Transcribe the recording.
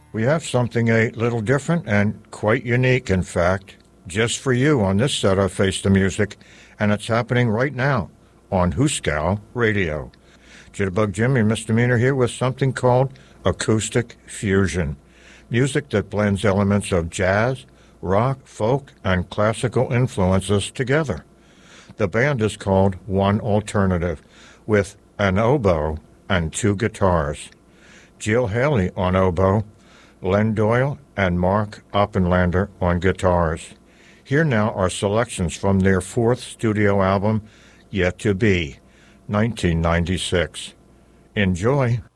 We have something a little different and quite unique, in fact, just for you on this set of Face the Music, and it's happening right now on Hooskow Radio. Jitterbug Jimmy Misdemeanor here with something called Acoustic Fusion, music that blends elements of jazz, rock, folk, and classical influences together. The band is called One Alternative, with an oboe and two guitars. Jill Haley on oboe, Len Doyle and Mark Oppenlander on guitars. Here now are selections from their fourth studio album, Yet to Be, 1996. Enjoy.